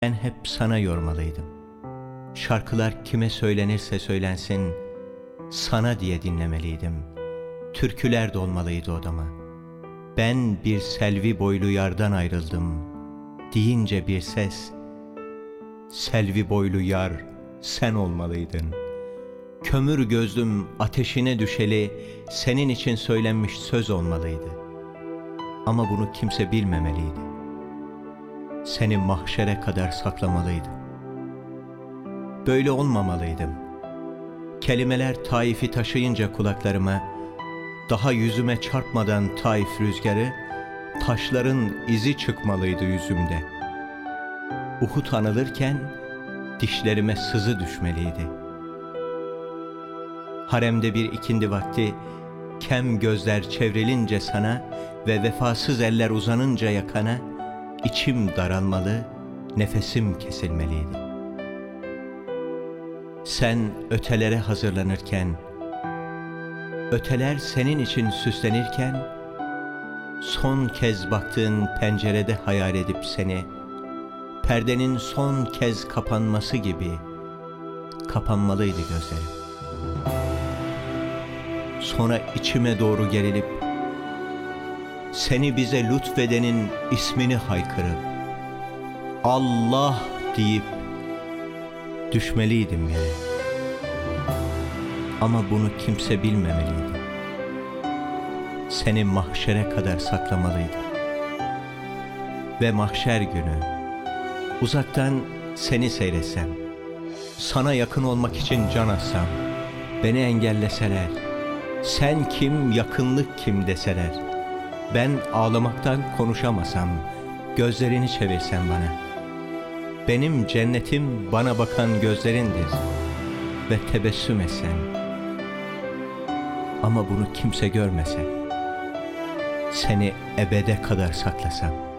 Ben hep sana yormalıydım. Şarkılar kime söylenirse söylensin, sana diye dinlemeliydim. Türküler dolmalıydı odama. Ben bir selvi boylu yardan ayrıldım deyince bir ses, selvi boylu yar sen olmalıydın. Kömür gözlüm ateşine düşeli senin için söylenmiş söz olmalıydı. Ama bunu kimse bilmemeliydi. Seni mahşere kadar saklamalıydım. Böyle olmamalıydım. Kelimeler Taif'i taşıyınca kulaklarıma, daha yüzüme çarpmadan Taif rüzgarı, taşların izi çıkmalıydı yüzümde. Uhud anılırken dişlerime sızı düşmeliydi. Haremde bir ikindi vakti, kem gözler çevrilince sana ve vefasız eller uzanınca yakana, içim daralmalı, nefesim kesilmeliydi. Sen ötelere hazırlanırken, öteler senin için süslenirken, son kez baktığın pencerede hayal edip seni, perdenin son kez kapanması gibi kapanmalıydı gözlerim. Sonra içime doğru gerilip, seni bize lütfedenin ismini haykırıp, Allah deyip düşmeliydim yere. Ama bunu kimse bilmemeliydi. Seni mahşere kadar saklamalıydım. Ve mahşer günü uzaktan seni seyretsem, sana yakın olmak için can atsam, beni engelleseler, sen kim, yakınlık kim deseler, ben ağlamaktan konuşamasam, gözlerini çevirsen bana, benim cennetim bana bakan gözlerindir ve tebessüm etsen, ama bunu kimse görmese, seni ebede kadar saklasam,